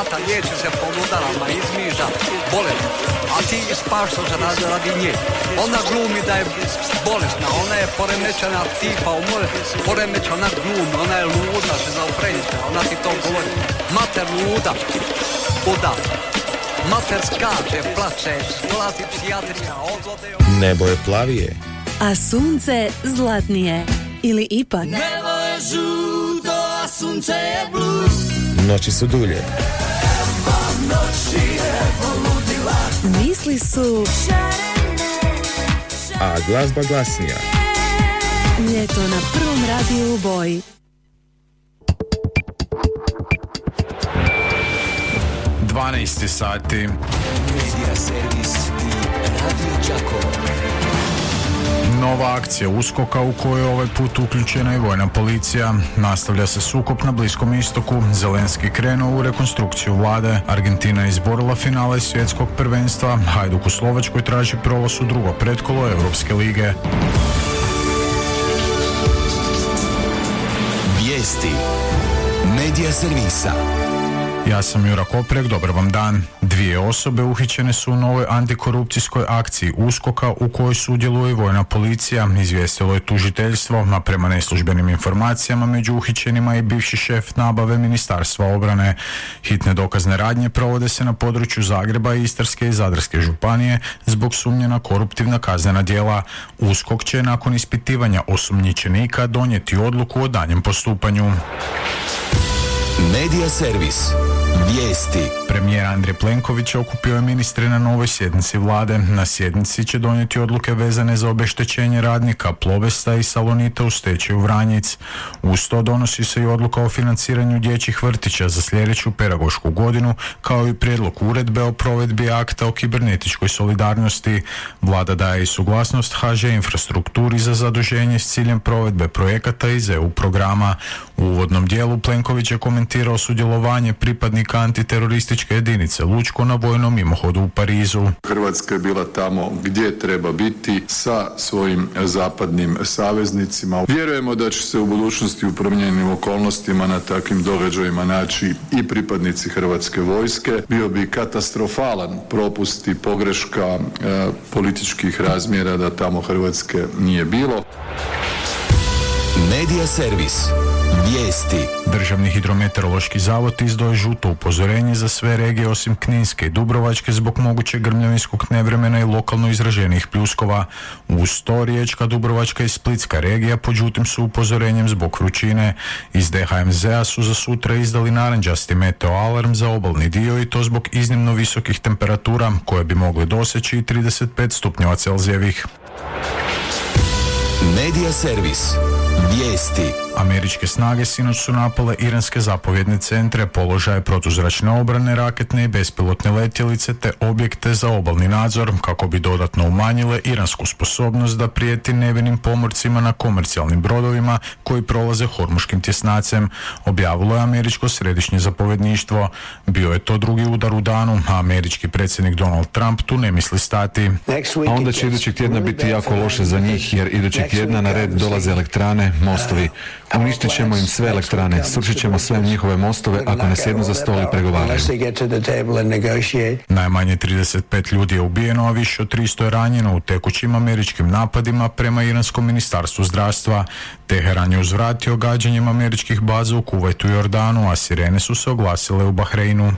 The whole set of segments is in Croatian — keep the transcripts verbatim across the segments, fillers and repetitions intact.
tata liječi se po udarama, izmiža, bolest, a ti ispaštaš radi, radi nje. Ona glumi da je bolesna, ona je poremećena tipa, umore, poremećena glumi, ona je luda, šizofrenika, ona ti to govori. Mater luda, luda, mater skače, plače, dolazi psijatrija, odvode... Nebo je plavije, a sunce zlatnije. Ili ipak nebo je žuto, a sunce je blue. Noći su dulje, noći je poludila. Misli su a glazba glasnija. Ljeto na prvom radiju u boji. dvanaest sati. Media servis i Radio Đakovo. Nova akcija uskoka u kojoj je ovaj put uključena i vojna policija. Nastavlja se sukob na Bliskom istoku. Zelenski krenuo u rekonstrukciju vlade. Argentina je izborila finale svjetskog prvenstva. Hajduk u Slovačkoj traži prolaz u drugo pretkolo Europske lige. Vijesti Media servisa. Ja sam Jura Koprek, dobar vam dan. Dvije osobe uhićene su u novoj antikorupcijskoj akciji uskoka u kojoj sudjeluje i vojna policija, izvijestilo je tužiteljstvo, a prema neslužbenim informacijama među uhićenima i bivši šef nabave Ministarstva obrane. Hitne dokazne radnje provode se na području Zagreba, Istarske i Zadarske županije zbog sumnje na koruptivna kaznena djela. USKOK će nakon ispitivanja osumnjičenika donijeti odluku o danjem postupanju. Media servis. Vijesti. Premijer Andrej Plenković okupio je ministre na novoj sjednici vlade. Na sjednici će donijeti odluke vezane za obeštećenje radnika Plobesta i Salonita u stečaju Vranjic. Uz to donosi se i odluka o financiranju dječjih vrtića za sljedeću pedagošku godinu, kao i prijedlog uredbe o provedbi akta o kibernetičkoj solidarnosti. Vlada daje i suglasnost ha že infrastrukturi za zaduženje s ciljem provedbe projekata iz e u programa. U uvodnom dijelu Plenković je komentirao sudjelovanje pripadnika antiterorističke jedinice Lučko na vojnom mimohodu u Parizu. Hrvatska je bila tamo gdje treba biti sa svojim zapadnim saveznicima. Vjerujemo da će se u budućnosti u promijenjenim okolnostima na takvim događajima naći i pripadnici Hrvatske vojske. Bio bi katastrofalan propust i pogreška e, političkih razmjera da tamo Hrvatske nije bilo. Media servis. Vijesti. Državni hidrometeorološki zavod izdao je žuto upozorenje za sve regije osim Kninske i Dubrovačke zbog mogućeg grmljavinskog nevremena i lokalno izraženih pljuskova. Uz to Riječka, Dubrovačka i Splitska regija pod žutim su upozorenjem zbog vrućine. Iz de ha em zea su za sutra izdali narančasti meteo alarm za obalni dio i to zbog iznimno visokih temperatura koje bi mogle doseći i trideset pet stupnjeva Celzijevih. Media servis. Vijesti. Američke snage sinoć su napale iranske zapovjedne centre, položaje protuzračne obrane, raketne i bespilotne letjelice te objekte za obalni nadzor kako bi dodatno umanjile iransku sposobnost da prijeti nevinim pomorcima na komercijalnim brodovima koji prolaze Hormuškim tjesnacem, objavilo je američko središnje zapovjedništvo. Bio je to drugi udar u danu, a američki predsjednik Donald Trump tu ne misli stati. A onda će idućeg tjedna biti jako loše za njih jer idućeg tjedna na red dolaze elektrane, mostovi. Uništit ćemo im sve elektrane, srušit ćemo sve njihove mostove ako ne sjednu za stol i pregovaraju. Najmanje trideset pet ljudi je ubijeno, a više od tristo je ranjeno u tekućim američkim napadima prema iranskom ministarstvu zdravstva. Teheran je uzvratio gađanjem američkih baza u Kuvajtu i Jordanu, a sirene su se oglasile u Bahreinu.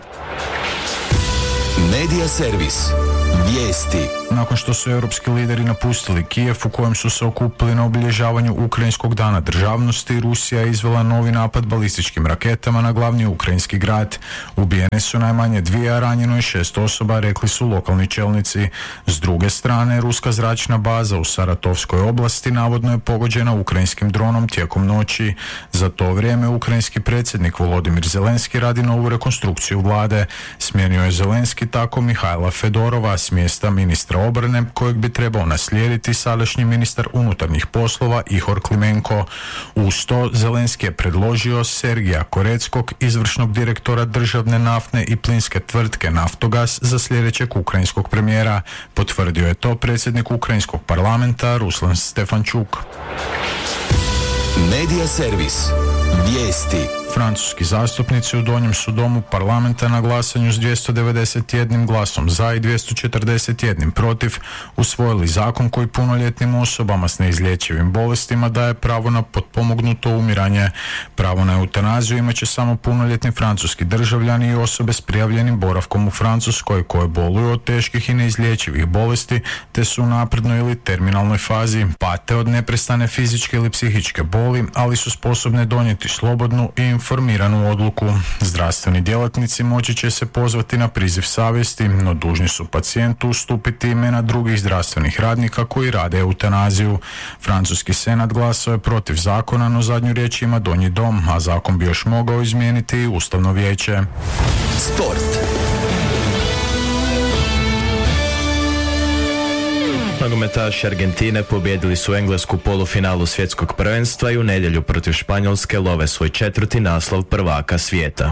Media servis. Vijesti. Nakon što su europski lideri napustili Kijev u kojem su se okupili na obilježavanju Ukrajinskog dana državnosti, Rusija je izvela novi napad balističkim raketama na glavni ukrajinski grad. Ubijene su najmanje dvije, a ranjeno je šest osoba, rekli su lokalni čelnici. S druge strane, ruska zračna baza u Saratovskoj oblasti navodno je pogođena ukrajinskim dronom tijekom noći. Za to vrijeme ukrajinski predsjednik Volodimir Zelenski radi novu rekonstrukciju vlade. Smijenio je Zelenski tako Mihajla Fedorova s mjesta ministra obrane kojeg bi trebao naslijediti sadašnji ministar unutarnjih poslova Ihor Klimenko. Uz to Zelenski je predložio Sergija Koreckog, izvršnog direktora državne naftne i plinske tvrtke Naftogaz, za sljedećeg ukrajinskog premijera. Potvrdio je to predsjednik ukrajinskog parlamenta Ruslan Stefančuk. Media servis. Vijesti. Francuski zastupnici u donjem su domu parlamenta na glasanju s dvjesto devedeset jedan glasom za i dvjesto četrdeset jedan protiv usvojili zakon koji punoljetnim osobama s neizlječivim bolestima daje pravo na potpomognuto umiranje. Pravo na eutanaziju imat će samo punoljetni francuski državljani i osobe s prijavljenim boravkom u Francuskoj koje boluju od teških i neizlječivih bolesti te su u naprednoj ili terminalnoj fazi, pate od neprestane fizičke ili psihičke boli, ali su sposobne donijeti slobodnu i informiranu odluku. Zdravstveni djelatnici moći će se pozvati na priziv savjesti, no dužni su pacijentu ustupiti imena drugih zdravstvenih radnika koji rade eutanaziju. Francuski senat glasao je protiv zakona, no zadnju riječ ima donji dom, a zakon bi još mogao izmijeniti i Ustavno vijeće. Sport. Nogometaši Argentine pobijedili su englesku polufinalu svjetskog prvenstva i u nedjelju protiv Španjolske love svoj četvrti naslov prvaka svijeta.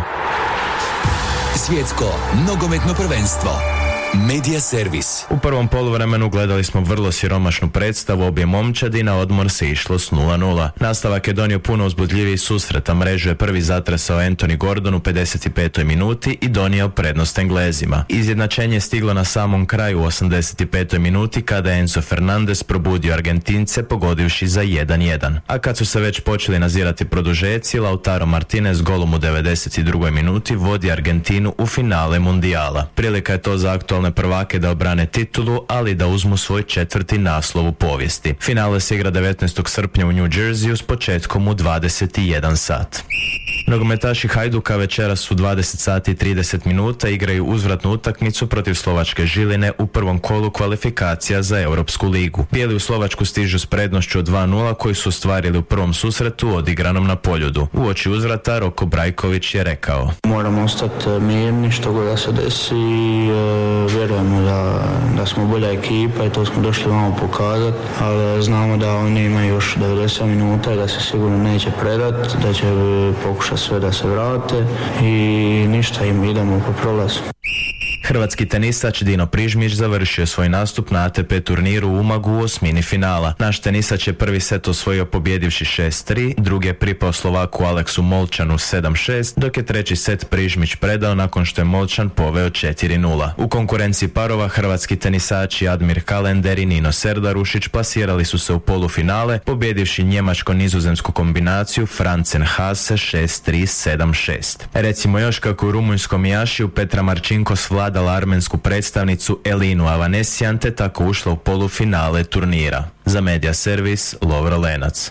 Svjetsko nogometno prvenstvo. Media Servis. U prvom poluvremenu gledali smo vrlo siromašnu predstavu obje momčadi, na odmor se išlo s nula nula. Nastavak je donio puno uzbudljiviji susret, a mrežu je prvi zatresao Anthony Gordon u pedeset petoj minuti i donio prednost Englezima. Izjednačenje je stiglo na samom kraju u osamdeset petoj minuti kada je Enzo Fernandez probudio Argentince pogodivši za jedan jedan. A kad su se već počeli nazirati produžeci, Lautaro Martinez golom u devedeset drugoj minuti vodi Argentinu u finale mundijala. Prilika je to za aktualne prvake da obrane titulu, ali da uzmu svoj četvrti naslov u povijesti. Finale se igra devetnaestog srpnja u New Jerseyu s početkom u dvadeset jedan sat. Nogometaši Hajduka večeras u dvadeset sati i trideset minuta igraju uzvratnu utakmicu protiv Slovačke Žiline u prvom kolu kvalifikacija za Europsku ligu. Bijeli u Slovačku stižu s prednošću od dva nula koji su ostvarili u prvom susretu odigranom na Poljudu. Uoči uzvrata Roko Brajković je rekao: Moramo ostati mirni što god da se desi i e, vjerujemo da, da smo bolja ekipa i to smo došli vamo pokazati, ali znamo da oni imaju još devedeset minuta i da se sigurno neće predati, da će pokušati sve da se vrate i ništa, im idemo po prolazu. Hrvatski tenisač Dino Prižmić završio svoj nastup na A T P turniru u Umagu u osmini finala. Naš tenisač je prvi set osvojio pobjedivši šest tri, drugi je pripao Slovaku Aleksu Molčanu sedam šest, dok je treći set Prižmić predao nakon što je Molčan poveo četiri nula. U konkurenciji parova hrvatski tenisači Admir Kalender i Nino Serdarušić plasirali su se u polufinale, pobjedivši njemačko-nizozemsku kombinaciju Francen Hase šest tri sedam šest. Recimo još kako u rumunjskom Jašiju Petra Marčinkos vladala armensku predstavnicu Elinu Avanesijan te tako ušla u polufinale turnira. Za Media Servis, Lovro Lenac.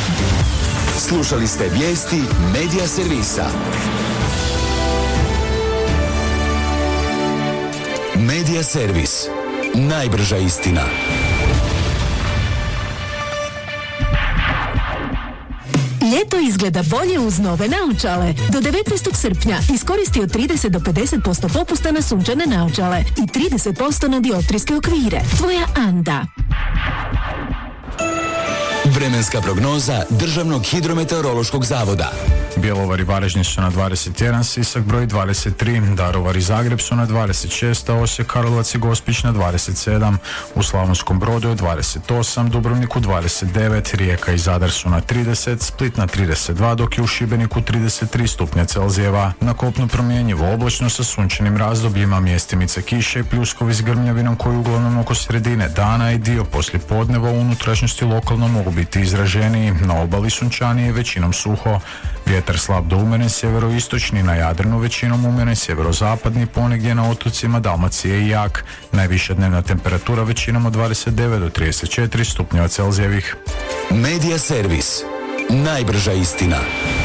Slušali ste vijesti Media Servisa. Media Servis. Najbrža istina. Ljeto izgleda bolje uz nove naočale. Do devetnaestog srpnja iskoristi od trideset do pedeset posto popusta na sunčane naočale i trideset posto na dioptrijske okvire. Tvoja Anda. Vremenska prognoza Državnog hidrometeorološkog zavoda. Bjelovar i Varaždin su na dvadeset jedan, Sisak broj dvadeset tri, Daruvar i Zagreb su na dvadeset šest, a Osijek, Karlovac i Gospić na dvadeset sedam, u Slavonskom Brodu je dvadeset osam, Dubrovniku dvadeset devet, Rijeka i Zadar su na trideset, Split na trideset dva, dok je u Šibeniku trideset tri stupnja Celzijeva. Na kopnu promjenjivo oblačno sa sunčanim razdobljima, mjestimice kiše i pljuskovi s grmljavinom koji uglavnom oko sredine dana i dio poslije podneva u unutrašnjosti lokalno mogu biti izraženiji, na obali sunčanije većinom suho. Vjetar slab do umjeren sjeveroistočni, na Jadranu većinom umjeren sjeverozapadni, ponegdje na otocima Dalmacije i jak. Najviša dnevna temperatura većinom od dvadeset devet do trideset četiri stupnjeva Celzijevih. Media Servis. Najbrža istina.